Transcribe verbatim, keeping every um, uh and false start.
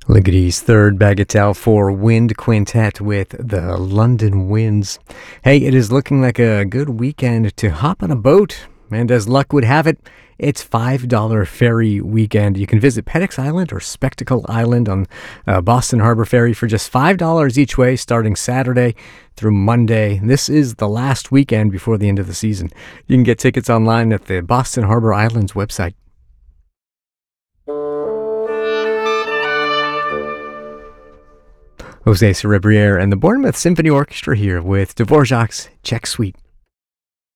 Ligeti's third bagatelle for Wind Quintet with the London Winds. Hey, it is looking like a good weekend to hop on a boat, and as luck would have it, it's five dollars ferry weekend. You can visit Peddocks Island or Spectacle Island on uh, Boston Harbor Ferry for just five dollars each way starting Saturday through Monday. This is the last weekend before the end of the season. You can get tickets online at the Boston Harbor Islands website. Jose Cerebriere and the Bournemouth Symphony Orchestra here with Dvorak's Czech Suite.